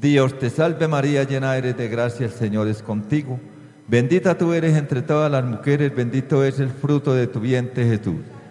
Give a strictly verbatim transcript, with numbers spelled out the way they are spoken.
Dios te salve María, llena eres de gracia, el Señor es contigo. Bendita tú eres entre todas las mujeres, bendito es el fruto de tu vientre Jesús.